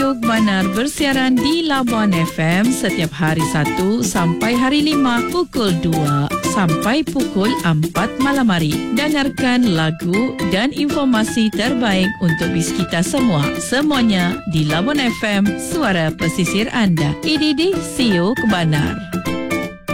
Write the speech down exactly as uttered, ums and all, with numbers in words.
Radio Kebanar bersiaran di Labuan F M setiap hari Sabtu sampai hari lima pukul dua sampai pukul empat malam hari. Dengarkan lagu dan informasi terbaik untuk bis kita semua. Semuanya di Labuan F M, suara pesisir anda. Ini di C E O Kebanar.